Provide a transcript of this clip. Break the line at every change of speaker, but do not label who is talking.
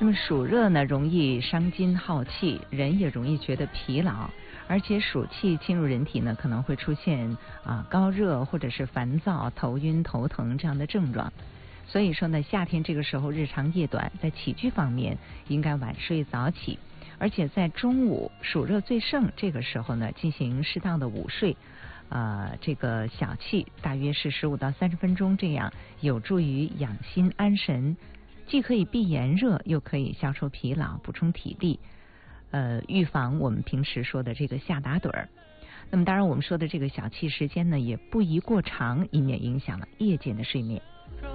么暑热呢，容易伤筋耗气，人也容易觉得疲劳，而且暑气侵入人体呢，可能会出现高热或者是烦躁、头晕、头疼这样的症状。所以说呢，夏天这个时候日长夜短，在起居方面应该晚睡早起，而且在中午暑热最盛这个时候呢，进行适当的午睡。这个小憩大约是15到30分钟，这样有助于养心安神，既可以避炎热，又可以消除疲劳，补充体力，预防我们平时说的这个夏打盹儿。那么当然我们说的这个小憩时间呢，也不宜过长，以免影响了夜间的睡眠。